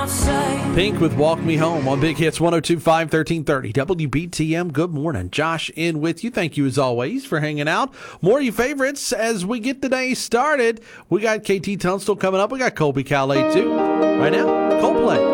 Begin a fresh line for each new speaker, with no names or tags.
Pink with Walk Me Home on Big Hits 102.5, 1330 WBTM. Good morning. Josh in with you. Thank you as always for hanging out. More of your favorites as we get the day started. We got KT Tunstall coming up. We got Colby Calais too. Right now, Coldplay.